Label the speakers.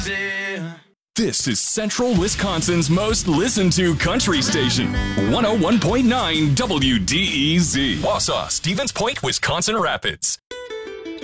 Speaker 1: This is Central Wisconsin's most listened to country station, 101.9 WDEZ. Wausau, Stevens Point, Wisconsin Rapids.